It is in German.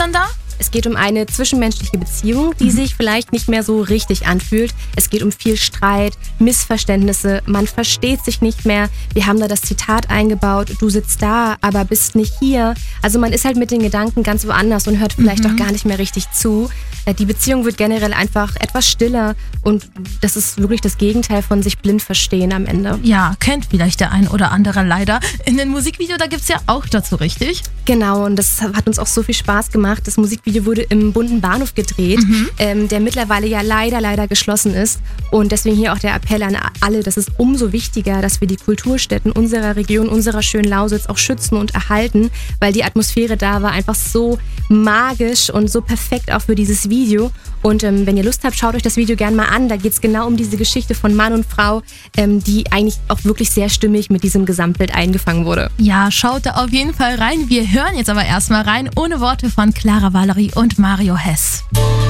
dann da? Es geht um eine zwischenmenschliche Beziehung, die sich vielleicht nicht mehr so richtig anfühlt. Es geht um viel Streit, Missverständnisse, man versteht sich nicht mehr. Wir haben da das Zitat eingebaut, du sitzt da, aber bist nicht hier. Also man ist halt mit den Gedanken ganz woanders und hört vielleicht auch gar nicht mehr richtig zu. Die Beziehung wird generell einfach etwas stiller und das ist wirklich das Gegenteil von sich blind verstehen am Ende. Ja, kennt vielleicht der ein oder andere leider. In dem Musikvideo, da gibt's ja auch dazu, richtig? Genau, und das hat uns auch so viel Spaß gemacht. Das Musikvideo wurde im Bunten Bahnhof gedreht, der mittlerweile ja leider geschlossen ist. Und deswegen hier auch der Appell an alle, das ist umso wichtiger, dass wir die Kulturstätten unserer Region, unserer schönen Lausitz auch schützen und erhalten, weil die Atmosphäre da war einfach so magisch und so perfekt auch für dieses Video. Und wenn ihr Lust habt, schaut euch das Video gerne mal an. Da geht es genau um diese Geschichte von Mann und Frau, die eigentlich auch wirklich sehr stimmig mit diesem Gesamtbild eingefangen wurde. Ja, schaut da auf jeden Fall rein. Wir hören jetzt aber erstmal rein, ohne Worte von Clara Valerie und Mario Hess.